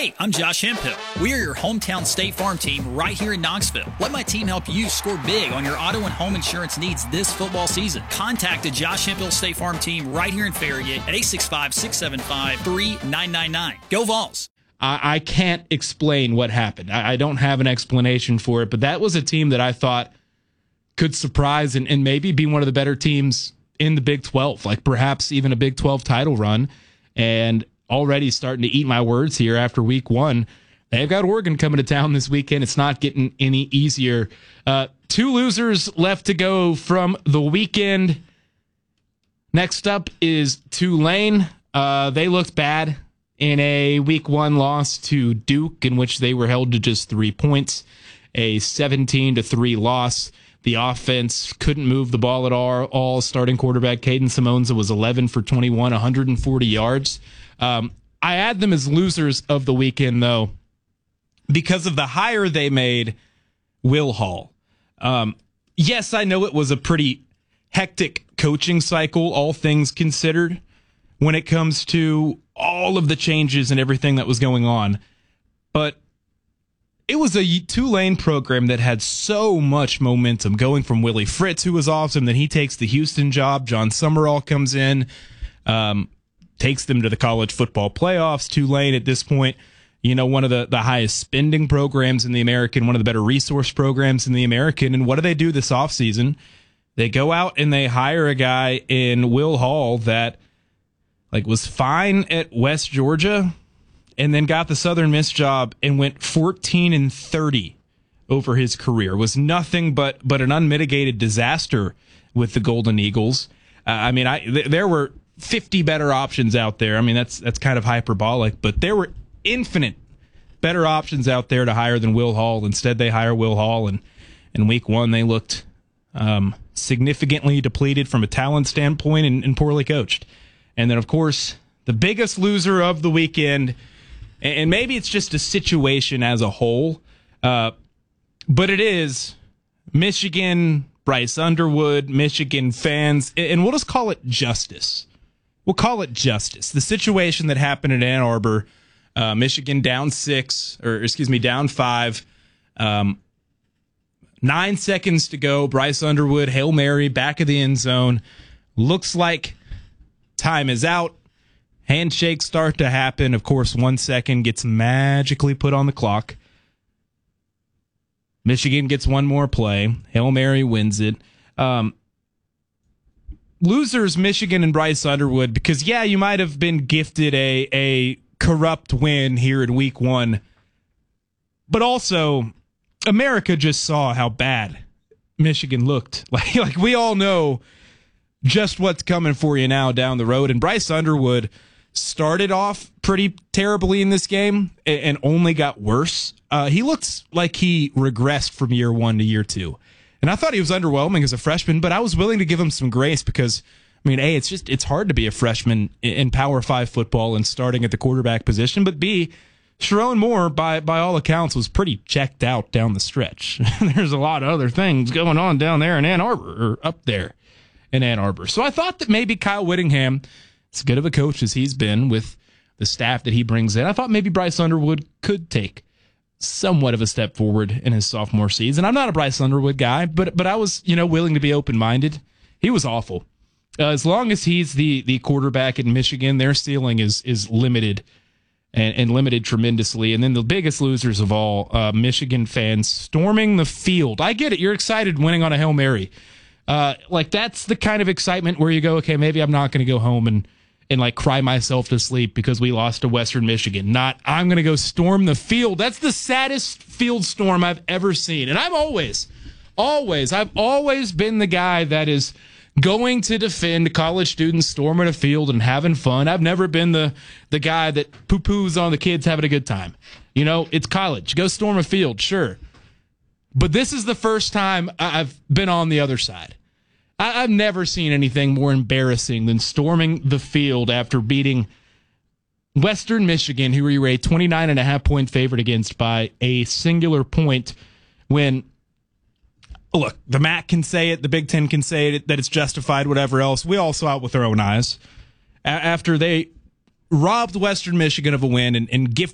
Hey, I'm Josh Hemphill. We are your hometown State Farm team right here in Knoxville. Let my team help you score big on your auto and home insurance needs this football season. Contact the Josh Hemphill State Farm team right here in Farragut at 865-675-3999. Go Vols! I can't explain what happened. I don't have an explanation for it, but that was a team that I thought could surprise and maybe be one of the better teams in the Big 12, like perhaps even a Big 12 title run. And already starting to eat my words here after week one. They've got Oregon coming to town this weekend. It's not getting any easier. Two losers left to go from the weekend. Next up is Tulane. They looked bad in a week one loss to Duke, in which they were held to just 3 points, a 17-3 loss. The offense couldn't move the ball at all. Starting quarterback Caden Simonza was 11 for 21, 140 yards. I add them as losers of the weekend, though, because of the hire they made, Will Hall. Yes, I know it was a pretty hectic coaching cycle, all things considered, when it comes to all of the changes and everything that was going on. But it was a Tulane program that had so much momentum, going from Willie Fritz, who was awesome, then he takes the Houston job. John Summerall comes in, takes them to the college football playoffs. Tulane at this point, one of the highest spending programs in the American, one of the better resource programs in the American. And what do they do this offseason? They go out and they hire a guy in Will Hall that was fine at West Georgia and then got the Southern Miss job and went 14-30 over his career. Was nothing but an unmitigated disaster with the Golden Eagles. There were 50 better options out there. I mean, that's kind of hyperbolic, but there were infinite better options out there to hire than Will Hall. Instead, they hire Will Hall, and in week one, they looked significantly depleted from a talent standpoint and poorly coached. And then, of course, the biggest loser of the weekend, and maybe it's just a situation as a whole, but it is Michigan, Bryce Underwood, Michigan fans, and we'll just call it justice. We'll call it justice. The situation that happened in Ann Arbor, Michigan down 5. 9 seconds to go. Bryce Underwood, Hail Mary, back of the end zone. Looks like time is out. Handshakes start to happen. Of course, 1 second gets magically put on the clock. Michigan gets one more play. Hail Mary wins it. Losers, Michigan and Bryce Underwood, because, you might have been gifted a corrupt win here in week one. But also, America just saw how bad Michigan looked. Like we all know just what's coming for you now down the road. And Bryce Underwood started off pretty terribly in this game and only got worse. He looks like he regressed from year one to year two. And I thought he was underwhelming as a freshman, but I was willing to give him some grace because, A, it's hard to be a freshman in Power 5 football and starting at the quarterback position, but B, Sharon Moore, by all accounts, was pretty checked out down the stretch. There's a lot of other things going on down there in Ann Arbor, or up there in Ann Arbor. So I thought that maybe Kyle Whittingham, as good of a coach as he's been with the staff that he brings in, I thought maybe Bryce Underwood could take somewhat of a step forward in his sophomore season. I'm not a Bryce Underwood guy, but I was, willing to be open-minded. He was awful. As long as he's the quarterback in Michigan, their ceiling is limited and limited tremendously. And then the biggest losers of all, Michigan fans storming the field. I get it. You're excited winning on a Hail Mary. That's the kind of excitement where you go, okay, maybe I'm not going to go home and cry myself to sleep because we lost to Western Michigan. Not, I'm going to go storm the field. That's the saddest field storm I've ever seen. And I've always been the guy that is going to defend college students storming a field and having fun. I've never been the guy that poo-poos on the kids having a good time. It's college. Go storm a field, sure. But this is the first time I've been on the other side. I've never seen anything more embarrassing than storming the field after beating Western Michigan, who we were a 29.5-point favorite against by a singular point. When, look, the MAC can say it, the Big Ten can say it, that it's justified, whatever else. We all saw it with our own eyes. After they robbed Western Michigan of a win and gifted